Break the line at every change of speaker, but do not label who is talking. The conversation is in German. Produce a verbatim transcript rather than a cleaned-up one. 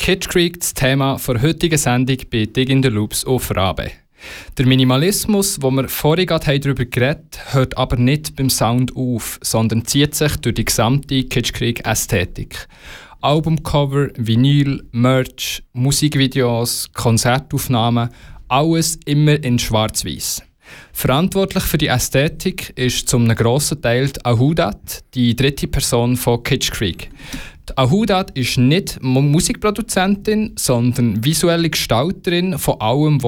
Kitsch Creek das Thema der heutigen Sendung bei Dig in the Loops auf Rabe. Der Minimalismus, wo wir vorhin gerade darüber geredet haben, hört aber nicht beim Sound auf, sondern zieht sich durch die gesamte Kitsch Creek Ästhetik. Albumcover, Vinyl, Merch, Musikvideos, Konzertaufnahmen, alles immer in schwarz-weiß. Verantwortlich für die Ästhetik ist zum einem grossen Teil die Ahudat, die dritte Person von Kitsch Creek. Die Ahudat ist nicht Musikproduzentin, sondern visuelle Gestalterin von allem,